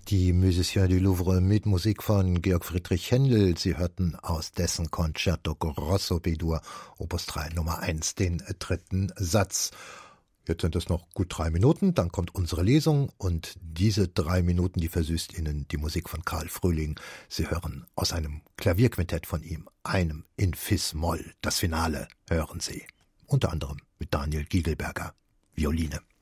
Die Musiciens du Louvre mit Musik von Georg Friedrich Händel. Sie hörten aus dessen Concerto Grosso B-Dur, Opus 3 Nummer 1, den dritten Satz. Jetzt sind es noch gut 3 Minuten, dann kommt unsere Lesung und diese 3 Minuten, die versüßt Ihnen die Musik von Karl Frühling. Sie hören aus einem Klavierquintett von ihm, einem in Fis-Moll. Das Finale hören Sie, unter anderem mit Daniel Giegelberger, Violine.